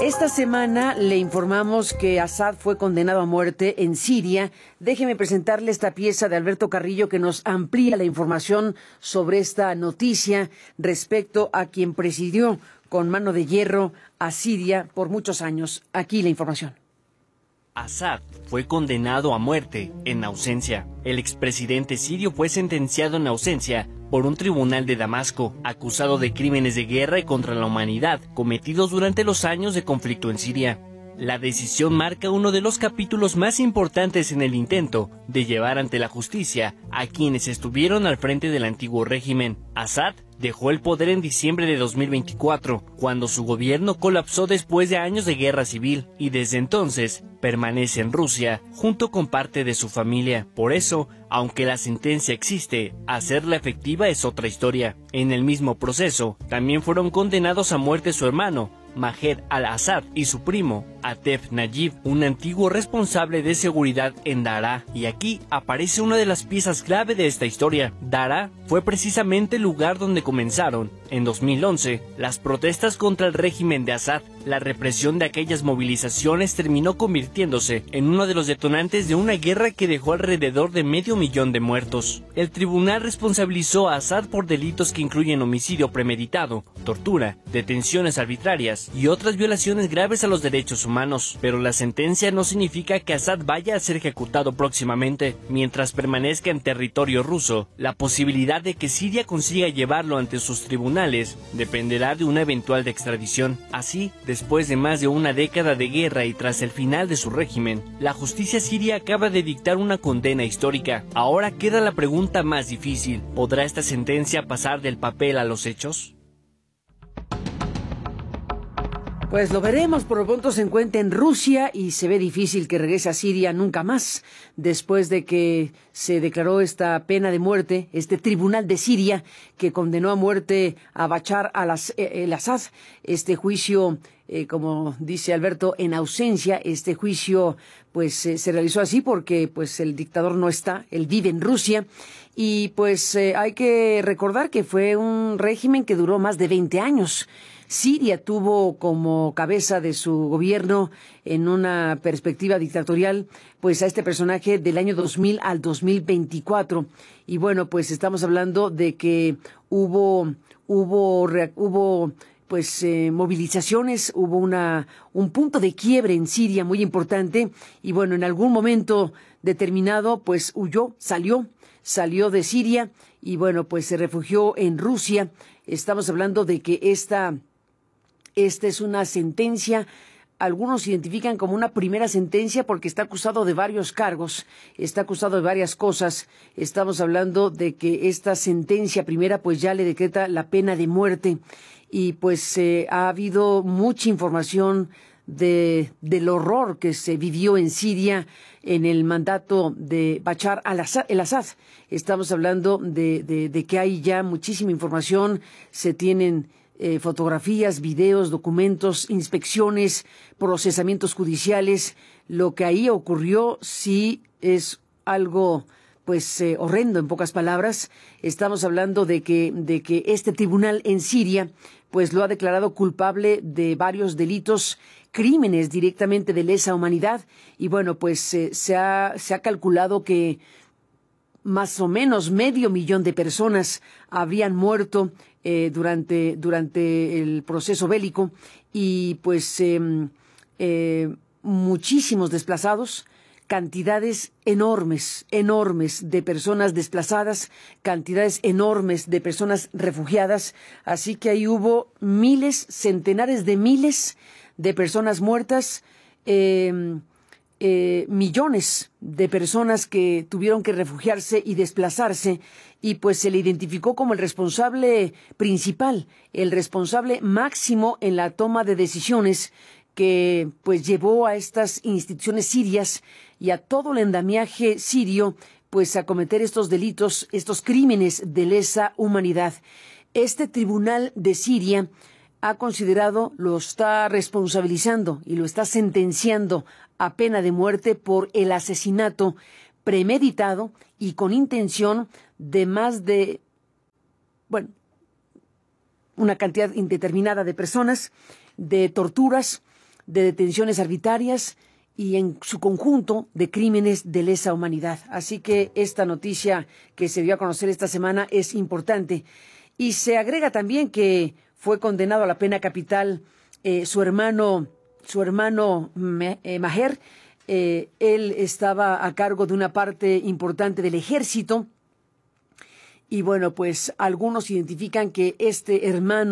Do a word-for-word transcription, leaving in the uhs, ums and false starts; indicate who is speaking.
Speaker 1: Esta semana le informamos que Assad fue condenado a muerte en Siria. Déjeme presentarle esta pieza de Alberto Carrillo que nos amplía la información sobre esta noticia respecto a quien presidió con mano de hierro a Siria por muchos años. Aquí la información.
Speaker 2: Assad fue condenado a muerte en ausencia. El expresidente sirio fue sentenciado en ausencia por un tribunal de Damasco, acusado de crímenes de guerra y contra la humanidad cometidos durante los años de conflicto en Siria. La decisión marca uno de los capítulos más importantes en el intento de llevar ante la justicia a quienes estuvieron al frente del antiguo régimen. Assad dejó el poder en diciembre de dos mil veinticuatro, cuando su gobierno colapsó después de años de guerra civil, y desde entonces permanece en Rusia junto con parte de su familia. Por eso, aunque la sentencia existe, hacerla efectiva es otra historia. En el mismo proceso, también fueron condenados a muerte su hermano, Maher al-Assad, y su primo, Atef Najib, un antiguo responsable de seguridad en Daraa. Y aquí aparece una de las piezas clave de esta historia. Daraa fue precisamente el lugar donde comenzaron, en dos mil once, las protestas contra el régimen de Assad. La represión de aquellas movilizaciones terminó convirtiéndose en uno de los detonantes de una guerra que dejó alrededor de medio millón de muertos. El tribunal responsabilizó a Assad por delitos que incluyen homicidio premeditado, tortura, detenciones arbitrarias y otras violaciones graves a los derechos humanos. Pero la sentencia no significa que Assad vaya a ser ejecutado próximamente. Mientras permanezca en territorio ruso, la posibilidad de que Siria consiga llevarlo ante sus tribunales dependerá de una eventual de extradición. Así, después de más de una década de guerra y tras el final de su régimen, la justicia siria acaba de dictar una condena histórica. Ahora queda la pregunta más difícil: ¿podrá esta sentencia pasar del papel a los hechos?
Speaker 1: Pues lo veremos. Por lo pronto se encuentra en Rusia y se ve difícil que regrese a Siria nunca más, después de que se declaró esta pena de muerte, este tribunal de Siria que condenó a muerte a Bashar al-Assad. Este juicio, eh, como dice Alberto, en ausencia. Este juicio pues eh, se realizó así porque pues el dictador no está, él vive en Rusia. Y pues eh, hay que recordar que fue un régimen que duró más de veinte años. Siria tuvo como cabeza de su gobierno, en una perspectiva dictatorial, pues a este personaje del año dos mil al dos mil veinticuatro. Y bueno, pues estamos hablando de que hubo hubo hubo pues eh, movilizaciones, hubo una un punto de quiebre en Siria muy importante, y bueno, en algún momento determinado pues huyó, salió, salió de Siria y bueno, pues se refugió en Rusia. Estamos hablando de que esta Esta es una sentencia, algunos identifican como una primera sentencia porque está acusado de varios cargos, está acusado de varias cosas. Estamos hablando de que esta sentencia primera pues ya le decreta la pena de muerte, y pues eh, ha habido mucha información de del horror que se vivió en Siria en el mandato de Bashar al-Assad. Estamos hablando de, de, de que hay ya muchísima información, se tienen Eh, fotografías, videos, documentos, inspecciones, procesamientos judiciales. Lo que ahí ocurrió sí es algo pues eh, horrendo, en pocas palabras. Estamos hablando de que de que este tribunal en Siria pues lo ha declarado culpable de varios delitos, crímenes directamente de lesa humanidad, y bueno, pues eh, se ha se ha calculado que más o menos medio millón de personas habrían muerto eh, durante durante el proceso bélico, y pues eh, eh, muchísimos desplazados, cantidades enormes, enormes de personas desplazadas, cantidades enormes de personas refugiadas. Así que ahí hubo miles, centenares de miles de personas muertas, eh, Eh, millones de personas que tuvieron que refugiarse y desplazarse, y pues se le identificó como el responsable principal, el responsable máximo en la toma de decisiones que pues llevó a estas instituciones sirias y a todo el andamiaje sirio pues a cometer estos delitos, estos crímenes de lesa humanidad. Este tribunal de Siria ha considerado, lo está responsabilizando y lo está sentenciando a pena de muerte por el asesinato premeditado y con intención de más de, bueno, una cantidad indeterminada de personas, de torturas, de detenciones arbitrarias y en su conjunto de crímenes de lesa humanidad. Así que esta noticia que se dio a conocer esta semana es importante. Y se agrega también que fue condenado a la pena capital eh, su hermano, su hermano eh, Maher. Eh, él estaba a cargo de una parte importante del ejército. Y bueno, pues algunos identifican que este hermano